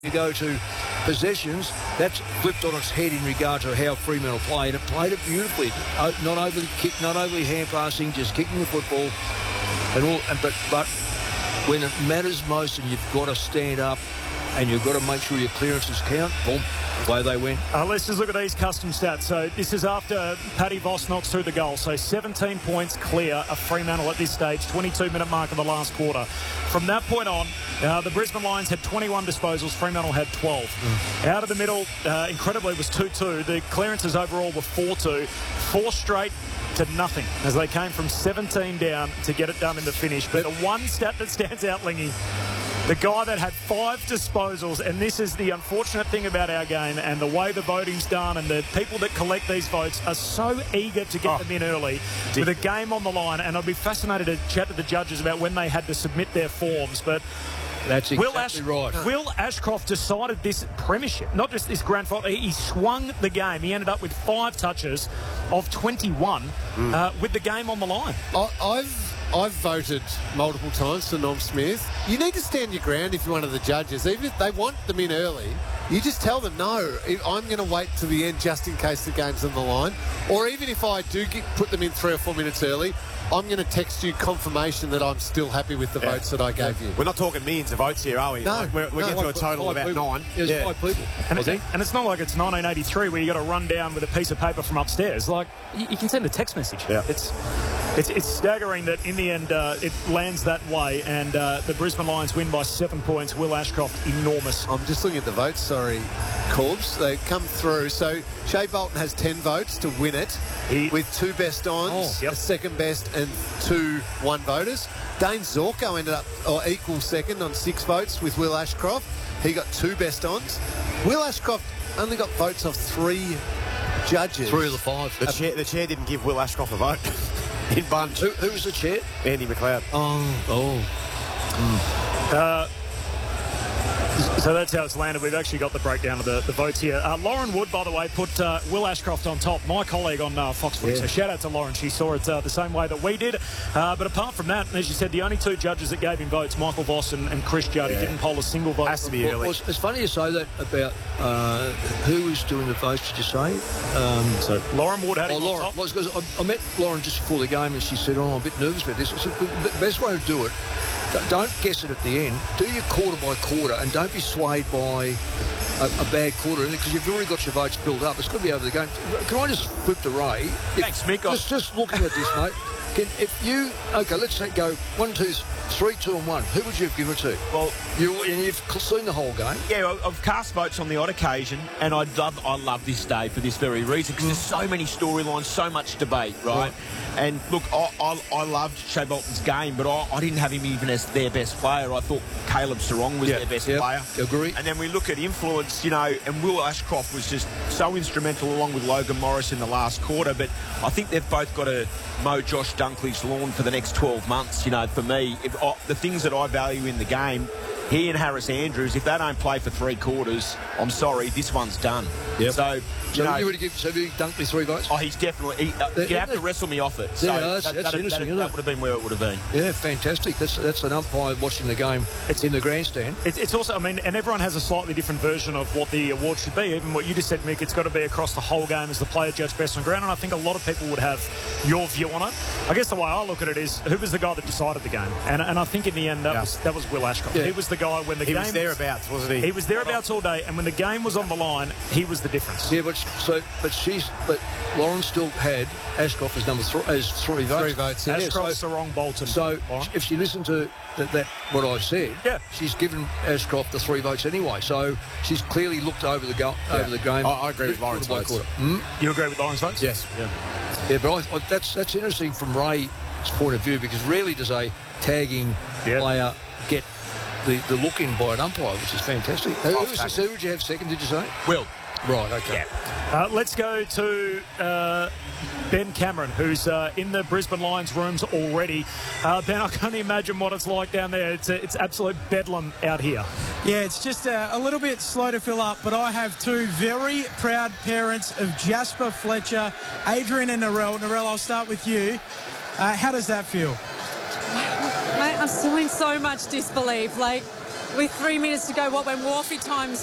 You go to possessions, that's flipped on its head in regard to how Fremantle played. It played it beautifully. Not overly kick, not overly hand passing, just kicking the football. But when it matters most and you've got to stand up and you've got to make sure your clearances count, boom, away they went. Let's just look at these custom stats. So this is after Paddy Voss knocks through the goal. So 17 points clear of Fremantle at this stage, 22-minute mark of the last quarter. From that point on, the Brisbane Lions had 21 disposals. Fremantle had 12. Out of the middle, incredibly, it was 2-2. The clearances overall were 4-2. 4 straight to nothing as they came from 17 down to get it done in the finish. But the one stat that stands out, Lingy, the guy that had 5 disposals, and this is the unfortunate thing about our game and the way the voting's done, and the people that collect these votes are so eager to get them in early with a game on the line. And I'd be fascinated to chat to the judges about when they had to submit their forms. But that's exactly right. Will Ashcroft decided this premiership, not just this grand final. He swung the game. He ended up with 5 touches of 21 with the game on the line. I've voted multiple times for Norm Smith. You need to stand your ground if you're one of the judges. Even if they want them in early, you just tell them, no, I'm going to wait till the end just in case the game's on the line. Or even if I do put them in 3 or 4 minutes early, I'm going to text you confirmation that I'm still happy with the votes that I gave you. We're not talking millions of votes here, are we? No. We're getting to a total of about 9. There's 5 people. And it's not like it's 1983 where you got to run down with a piece of paper from upstairs. Like, you can send a text message. Yeah. It's staggering that in the end it lands that way, and the Brisbane Lions win by 7 points. Will Ashcroft, enormous. I'm just looking at the votes, sorry, Corbs. They come through. So Shea Bolton has 10 votes to win it with 2 best ons, a second best, and 2 one-voters. Dane Zorko ended up equal second on 6 votes with Will Ashcroft. He got 2 best ons. Will Ashcroft only got votes of 3 judges. 3 of the 5. The chair didn't give Will Ashcroft a vote. In bunch. Who was the chair? Andy McLeod. So that's how it's landed. We've actually got the breakdown of the votes here. Lauren Wood, by the way, put Will Ashcroft on top, my colleague on Fox Footy. So shout out to Lauren. She saw it the same way that we did. But apart from that, as you said, the only 2 judges that gave him votes, Michael Voss and Chris Judd, didn't poll a single vote. Has to be early. It's funny you say that about who was doing the votes, did you say? So Lauren Wood had him on Lauren. top. Well, because I met Lauren just before the game and she said, I'm a bit nervous about this. I said, the best way to do it, don't guess it at the end. Do your quarter by quarter and don't be swayed by a bad quarter because you've already got your votes built up. It's got to be over the game. Can I just flip to Ray? Thanks, Mick. Just looking at this, mate. Let's say go 1, 2, 3, 2 and 1. Who would you have given it to? Well, you've seen the whole game. Yeah, I've cast votes on the odd occasion, and I love this day for this very reason because there's so many storylines, so much debate, right? And look, I loved Shea Bolton's game, but I didn't have him even as their best player. I thought Caleb Sarong was their best player. Agree. And then we look at influence, and Will Ashcroft was just so instrumental along with Logan Morris in the last quarter. But I think they've both got to mow Josh Dunkley's lawn for the next 12 months. For me, the things that I value in the game, he and Harris Andrews, if they don't play for 3 quarters, I'm sorry, this one's done. Yep. So, you would have given Dunkley 3 votes? Oh, he's definitely... you have to wrestle me off it. So that's interesting, isn't it? That would have been where it would have been. Yeah, fantastic. That's an umpire watching the game in the grandstand. It's also, and everyone has a slightly different version of what the award should be. Even what you just said, Mick, it's got to be across the whole game as the player judged best on ground, and I think a lot of people would have your view on it. I guess the way I look at it is, who was the guy that decided the game? And I think in the end, that was Will Ashcroft. Yeah. He was the guy when the game... He was thereabouts, wasn't he? He was thereabouts all day, and when the game was on the line, he was the difference. Yeah, but Lauren still had Ashcroft as number 3, as 3 votes. 3 votes. Ashcroft, Sarong, Bolton. So if she listened to that what I said, she's given Ashcroft the 3 votes anyway. So she's clearly looked over the game. I agree with Lauren's votes. You agree with Lauren's votes? Yes. Yeah, but that's interesting from Ray's point of view because rarely does a tagging player get the look in by an umpire, which is fantastic. Who would you have second, did you say? Will. Right, okay. Yeah. Let's go to Ben Cameron, who's in the Brisbane Lions rooms already. Ben, I can't imagine what it's like down there. It's absolute bedlam out here. Yeah, it's just a little bit slow to fill up, but I have 2 very proud parents of Jasper Fletcher, Adrian and Narelle. Narelle, I'll start with you. How does that feel? Mate, I'm still in so much disbelief. with 3 minutes to go, what when Wharfie times